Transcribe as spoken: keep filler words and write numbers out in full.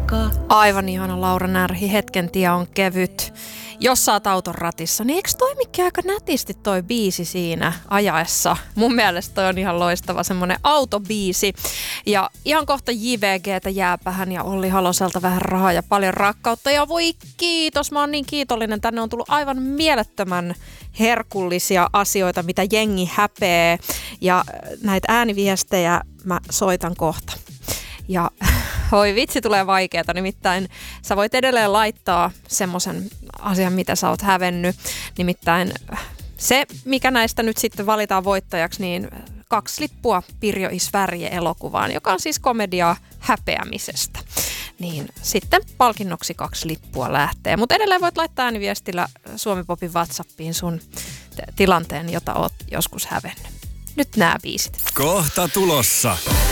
aikaa. Aivan ihana Laura Närhi, hetken tie on kevyt. Jos sä oot auton ratissa, niin eikö toimikin aika nätisti toi biisi siinä ajaessa? Mun mielestä toi on ihan loistava semmonen autobiisi. Ja ihan kohta J V G:tä Jääpähän ja Olli Haloselta vähän rahaa ja paljon rakkautta. Ja voi kiitos, mä oon niin kiitollinen. Tänne on tullut aivan mielettömän herkullisia asioita, mitä jengi häpee. Ja näitä ääniviestejä mä soitan kohta. Ja oi vitsi, tulee vaikeeta, nimittäin sä voit edelleen laittaa semmoisen asian, mitä sä oot hävennyt. Nimittäin se, mikä näistä nyt sitten valitaan voittajaksi, niin kaksi lippua Pirjo is Värje-elokuvaan, joka on siis komediaa häpeämisestä. Niin sitten palkinnoksi kaksi lippua lähtee. Mutta edelleen voit laittaa ääniviestillä Suomi Popin WhatsAppiin sun t- tilanteen, jota oot joskus hävennyt. Nyt nämä biisit. Kohta tulossa.